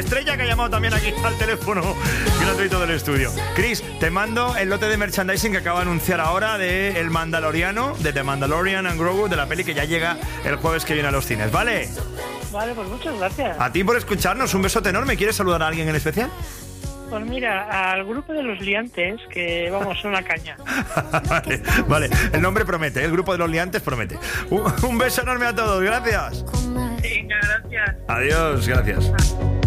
Estrella, que ha llamado también aquí al teléfono gratuito del estudio. Chris, te mando el lote de merchandising que acabo de anunciar ahora de El Mandaloriano, de The Mandalorian and Grogu, de la peli que ya llega el jueves que viene a los cines, ¿vale? Vale, pues muchas gracias. A ti por escucharnos, un besote enorme. ¿Quieres saludar a alguien en especial? Pues mira, al grupo de los liantes, que vamos, son la caña. Vale, el nombre promete, el grupo de los liantes promete. Un beso enorme a todos, gracias. Venga, gracias. Adiós, gracias.